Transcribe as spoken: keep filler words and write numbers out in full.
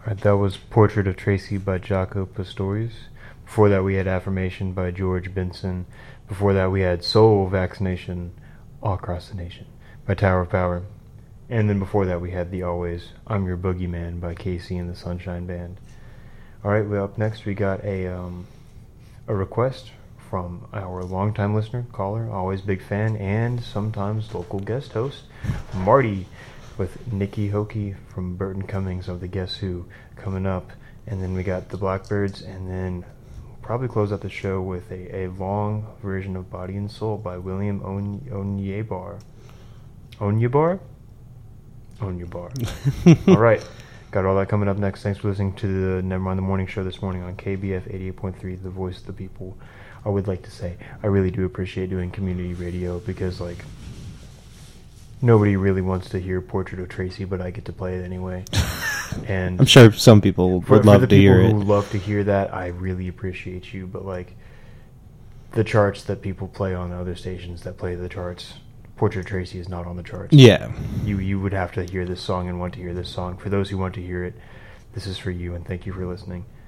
Alright, that was Portrait of Tracy by Jaco Pastorius. Before that we had Affirmation by George Benson. Before that we had Soul Vaccination All Across the Nation by Tower of Power. And then before that we had The Always I'm Your Boogeyman by Casey and the Sunshine Band. Alright, well, up next we got a um, a request from our longtime listener, caller, always big fan, and sometimes local guest host, Marty, with Nikki Hokie from Burton Cummings of the Guess Who coming up. And then we got the Blackbirds, and then we'll probably close out the show with a, a long version of Body and Soul by William On- Onyebar. Onyebar? Onyebar. All right. Got all that coming up next. Thanks for listening to the Nevermind the Morning show this morning on K B F eighty-eight point three, the voice of the people. I would like to say I really do appreciate doing community radio because, like, nobody really wants to hear Portrait of Tracy, but I get to play it anyway. And I'm sure some people for, would love for the to hear it. people who love to hear that, I really appreciate you. But, like, the charts that people play on other stations that play the charts, Portrait of Tracy is not on the charts. Yeah. You you would have to hear this song and want to hear this song. For those who want to hear it, this is for you, and thank you for listening.